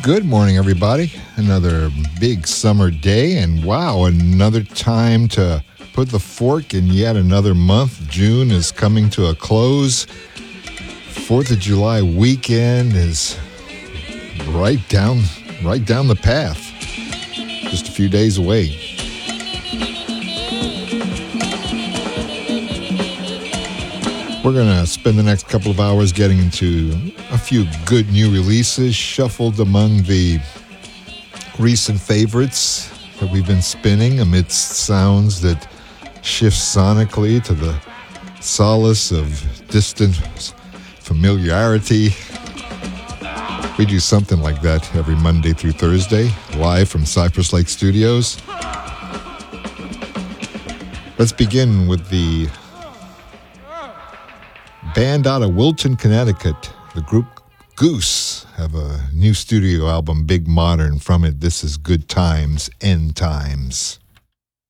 Good morning, everybody. Another big summer day, and wow, another time to put the fork in yet another month. June is coming to a close. 4th of July weekend is right down the path. Just a few days away. We're going to spend the next couple of hours getting into a few good new releases shuffled among the recent favorites that we've been spinning amidst sounds that shift sonically to the solace of distant familiarity. We do something like that every Monday through Thursday, live from Cypress Lake Studios. Let's begin with the band out of Wilton, Connecticut. The group Goose have a new studio album, Big Modern. From it, this is Good Times, End Times.